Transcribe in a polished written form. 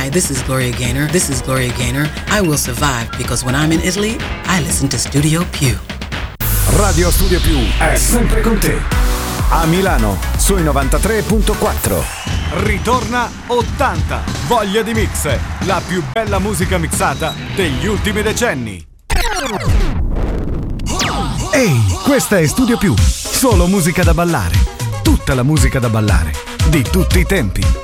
Hi, this is Gloria Gaynor. This is Gloria Gaynor. I will survive because when I'm in Italy, I listen to Studio Più. Radio Studio Più è sempre con te. A Milano, sui 93.4. Ritorna 80. Voglia di mix. La più bella musica mixata degli ultimi decenni. Ehi, questa è Studio Più. Solo musica da ballare. Tutta la musica da ballare. Di tutti i tempi.